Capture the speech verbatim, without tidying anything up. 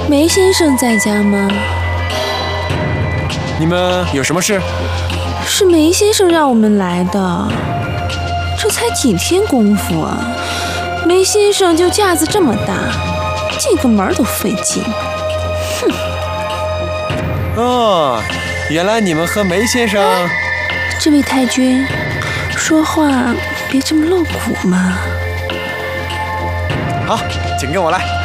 梅先生在家吗？ 你们有什么事？ 是梅先生让我们来的。这才几天功夫啊，梅先生就架子这么大，进个门都费劲。哼！ 哦，原来你们和梅先生…… 啊、这位太君，说话别这么露骨嘛。 好，请跟我来。